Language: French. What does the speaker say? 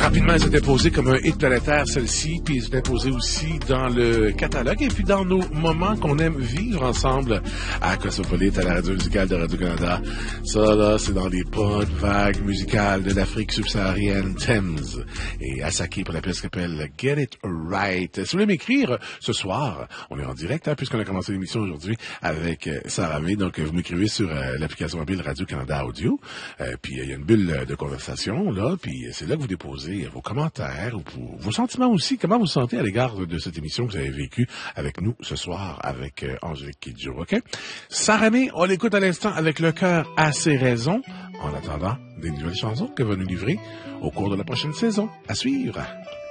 Rapidement, elle s'est imposée comme un hit planétaire, celle-ci, puis elle s'est imposée aussi dans le catalogue et puis dans nos moments qu'on aime vivre ensemble à Cosmopolite, à la radio musicale de Radio-Canada. Ça, là, c'est dans les potes vagues musicales de l'Afrique subsaharienne, Thames. Et Asaki pour la pièce qui s'appelle Get It Right. Si vous voulez m'écrire ce soir, on est en direct, hein, puisqu'on a commencé l'émission aujourd'hui avec Sarah May. Donc, vous m'écrivez sur l'application mobile Radio-Canada Audio. Puis, il y a une bulle de conversation, là, puis c'est là que vous déposez vos commentaires, ou vos sentiments aussi. Comment vous sentez à l'égard de cette émission que vous avez vécue avec nous ce soir, avec Angélique Kidjo, OK? Sarah May, on l'écoute à l'instant avec le cœur à ses raisons, en attendant des nouvelles chansons que va nous livrer au cours de la prochaine saison. À suivre!